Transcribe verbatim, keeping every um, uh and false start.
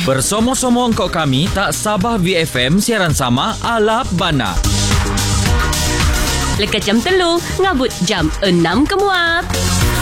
Bersomong-somong kau kami tak Sabah V F M siaran sama ala bana. Lekat jam telu, ngabut jam enam kemuat.